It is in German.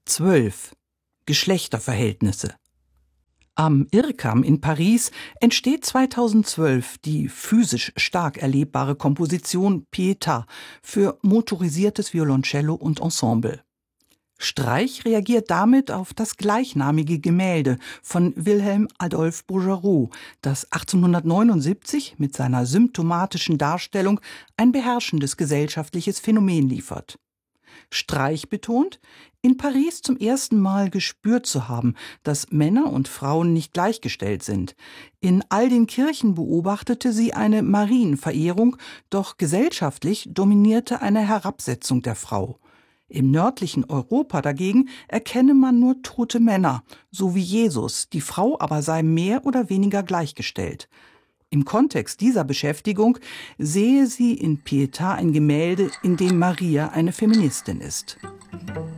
12. Geschlechterverhältnisse. Am IRCAM in Paris entsteht 2012 die physisch stark erlebbare Komposition Pietà für motorisiertes Violoncello und Ensemble. Streich reagiert damit auf das gleichnamige Gemälde von Wilhelm Adolphe Bouguereau, das 1879 mit seiner symptomatischen Darstellung ein beherrschendes gesellschaftliches Phänomen liefert. Streich betont, in Paris zum ersten Mal gespürt zu haben, dass Männer und Frauen nicht gleichgestellt sind. In all den Kirchen beobachtete sie eine Marienverehrung, doch gesellschaftlich dominierte eine Herabsetzung der Frau. Im nördlichen Europa dagegen erkenne man nur tote Männer, so wie Jesus, die Frau aber sei mehr oder weniger gleichgestellt. Im Kontext dieser Beschäftigung sehe sie in Pietà ein Gemälde, in dem Maria eine Feministin ist.